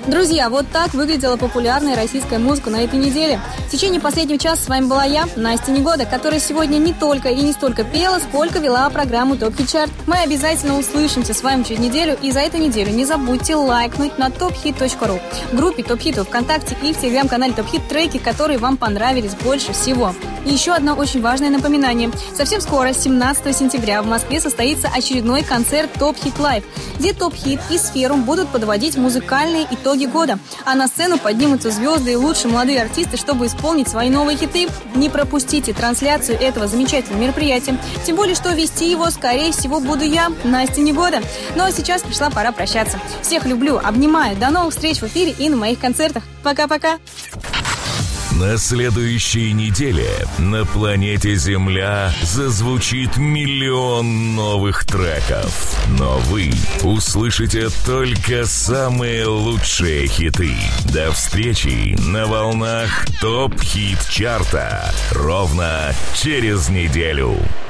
Друзья, вот так выглядела популярная российская музыка на этой неделе. В течение последнего часа с вами была я, Настя Негода, которая сегодня не только и не столько пела, сколько вела программу Топ Хит Чарт. Мы обязательно услышимся с вами через неделю, и за эту неделю не забудьте лайкнуть на tophit.ru, в группе Топ Хит ВКонтакте и в телеграм-канале Топ Хит треки, которые вам понравились больше всего. И еще одно очень важное напоминание. Совсем скоро, 17 сентября, в Москве состоится очередной концерт Топ Хит Лайв, где Топ Хит и Сферум будут подводить музыкальные итоги года. А на сцену поднимутся звезды и лучшие молодые артисты, чтобы исполнить свои новые хиты. Не пропустите трансляцию этого замечательного мероприятия. Тем более, что вести его, скорее всего, буду я, Настя Негода. Ну а сейчас пришла пора прощаться. Всех люблю, обнимаю. До новых встреч в эфире и на моих концертах. Пока-пока. На следующей неделе на планете Земля зазвучит миллион новых треков. Но вы услышите только самые лучшие хиты. До встречи на волнах Топ Хит Чарта ровно через неделю.